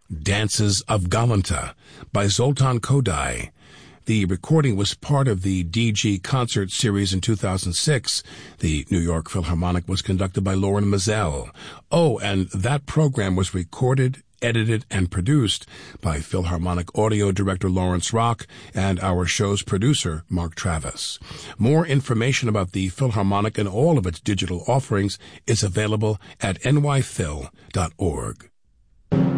Dances of Galanta by Zoltan Kodály. The recording was part of the DG concert series in 2006. The New York Philharmonic was conducted by Loren Maazel. Oh, and that program was recorded, edited, and produced by Philharmonic audio director Lawrence Rock and our show's producer, Mark Travis. More information about the Philharmonic and all of its digital offerings is available at nyphil.org.